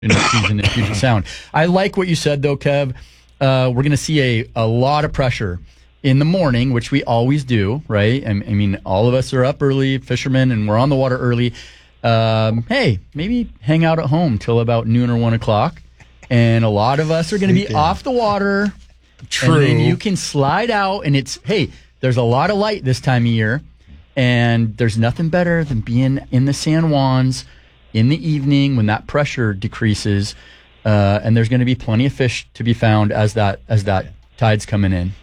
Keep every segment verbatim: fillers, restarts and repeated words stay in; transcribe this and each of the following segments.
Chinook season in Puget Sound. I like what you said, though, Kev. Uh, we're going to see a, a lot of pressure in the morning, which we always do, right? I, I mean, all of us are up early, fishermen, and we're on the water early. Um, hey, maybe hang out at home till about noon or one o'clock. And a lot of us are going to be off the water. True. And then you can slide out, and it's, hey, there's a lot of light this time of year, and there's nothing better than being in the San Juans in the evening when that pressure decreases. Uh, and there's going to be plenty of fish to be found as that as that tide's coming in.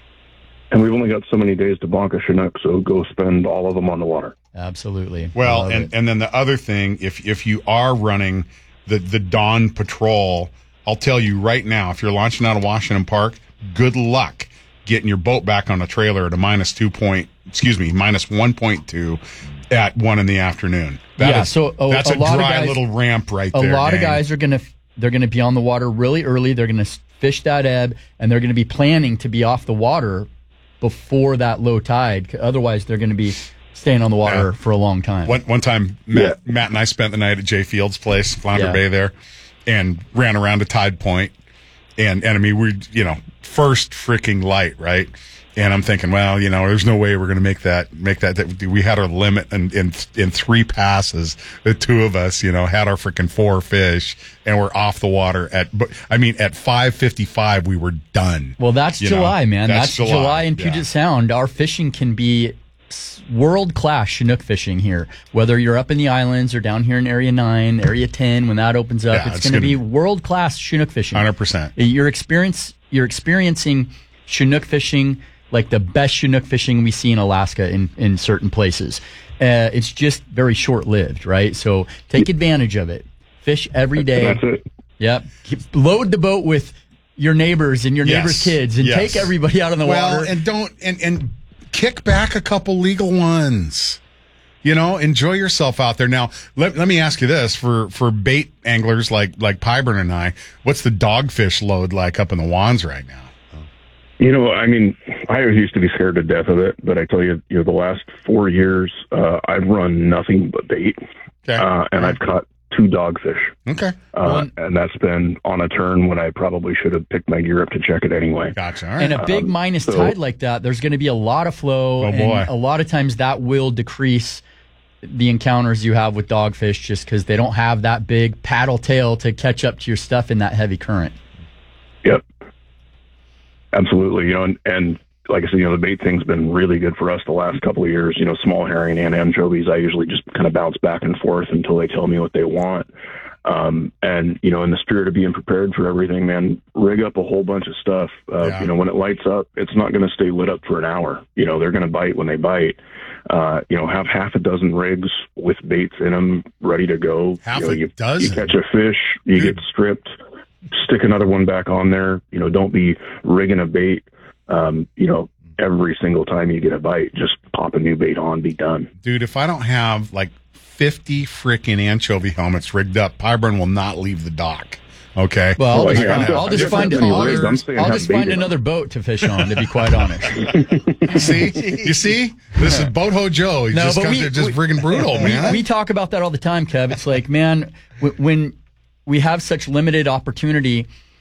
And we've only got so many days to bonk a Chinook, so go spend all of them on the water. Absolutely. Well, Love and, it. and then the other thing, if if you are running the, the dawn patrol, I'll tell you right now, if you're launching out of Washington Park, good luck getting your boat back on the trailer at a minus two point, excuse me, minus one point two at one in the afternoon. That yeah, is, so a, that's a, a, lot dry of guys, little ramp right a there. A lot gang. of guys are going to they're going to be on the water really early. They're going to fish that ebb, and they're going to be planning to be off the water before that low tide. Otherwise, they're going to be staying on the water Yeah. for a long time. One, one time, Matt, yeah. Matt and I spent the night at Jay Field's place, Flounder Yeah. Bay there, and ran around to Tide Point. And, and I mean, we, you know, first freaking light, right? And I'm thinking, well, you know, there's no way we're going to make that, make that, that. We had our limit in, in, in three passes. The two of us, you know, had our freaking four fish, and we're off the water at, I mean, at five fifty-five, we were done. Well, that's You July, know, man. That's, that's July, July, in Puget yeah. Sound. Our fishing can be world-class Chinook fishing here. Whether you're up in the islands or down here in Area nine, Area ten, when that opens up, Yeah, it's, it's going to gonna- be world-class Chinook fishing. one hundred percent. You're, experience, you're experiencing Chinook fishing like the best Chinook fishing we see in Alaska in, in certain places. Uh, it's just very short-lived, right? So take advantage of it. Fish every day. That's it. Yep. Keep- Load the boat with your neighbors and your Yes. neighbors' kids, and Yes. take everybody out on the Well, water. and don't, and, and kick back a couple legal ones. You know, enjoy yourself out there. Now, let, let me ask you this, for, for bait anglers like, like Pyburn and I, what's the dogfish load like up in the Wands right now? You know, I mean, I always used to be scared to death of it, but I tell you, you know, the last four years, uh, I've run nothing but bait, Okay. uh, and I've caught two dogfish. Okay. Uh, and that's been on a turn when I probably should have picked my gear up to check it anyway. Gotcha. All right. And a big Um, minus so- tide like that, there's going to be a lot of flow. Oh, and boy. a lot of times that will decrease the encounters you have with dogfish just because they don't have that big paddle tail to catch up to your stuff in that heavy current. Yep. Absolutely. You know, and, and like I said, you know, the bait thing's been really good for us the last couple of years. You know, small herring and anchovies, I usually just kind of bounce back and forth until they tell me what they want. Um, and, you know, in the spirit of being prepared for everything, man, rig up a whole bunch of stuff. Uh, Yeah. You know, when it lights up, it's not going to stay lit up for an hour. You know, they're going to bite when they bite. Uh, you know, have half a dozen rigs with baits in them ready to go. Half you know, a you, dozen? You catch a fish, you Dude. get stripped, stick another one back on there. You know, don't be rigging a bait. Um, you know, every single time you get a bite, just pop a new bait on, be done. Dude, if I don't have like fifty freaking anchovy helmets rigged up, Pyburn will not leave the dock. Okay. Well, I'll Well, just, yeah, find, I'm I'll just just- find, I'm I'll saying just, have I'll just bait find in. another boat to fish on, to be quite honest. You see, you see, this is Boatho Joe. He No, just but comes we- there just we- friggin' brutal, man. We talk about that all the time, Kev. It's like, man, w- when we have such limited opportunity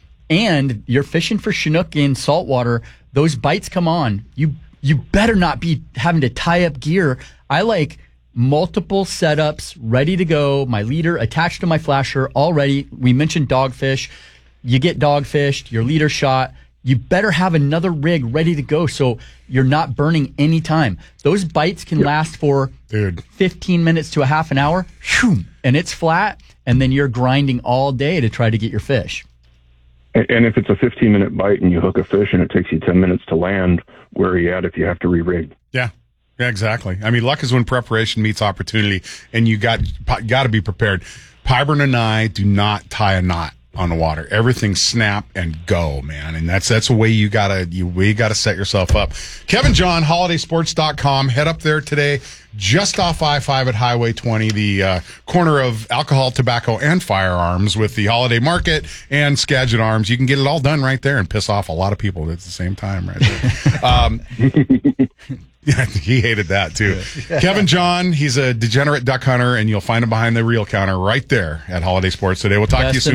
and you're fishing for Chinook in saltwater, those bites come on. You you better not be having to tie up gear. I like multiple setups ready to go, my leader attached to my flasher already. We mentioned dogfish. You get dogfished, your leader shot. You better have another rig ready to go so you're not burning any time. Those bites can last for Dude. fifteen minutes to a half an hour, whew, and it's flat, and then you're grinding all day to try to get your fish. And, and if it's a fifteen minute bite and you hook a fish and it takes you ten minutes to land, where are you at if you have to re-rig? Yeah. Yeah, exactly. I mean, luck is when preparation meets opportunity, and you got got to be prepared. Pyburn and I do not tie a knot on the water. Everything snap and go, man. And that's that's the way you gotta you way you gotta set yourself up. Kevin John, holiday sports dot com. Head up there today, just off I five at Highway twenty, the uh, corner of alcohol, tobacco, and firearms with the holiday market and Skagit Arms. You can get it all done right there and piss off a lot of people at the same time right there. um, yeah, he hated that too. Kevin John, he's a degenerate duck hunter, and you'll find him behind the reel counter right there at Holiday Sports today. We'll talk Best to you soon.